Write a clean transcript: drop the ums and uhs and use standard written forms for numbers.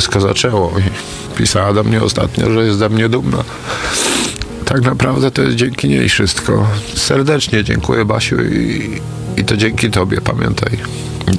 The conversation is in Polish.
wszystko zaczęło i pisała do mnie ostatnio, że jest ze mnie dumna. Tak naprawdę to jest dzięki niej wszystko. Serdecznie dziękuję, Basiu, i to dzięki tobie, pamiętaj.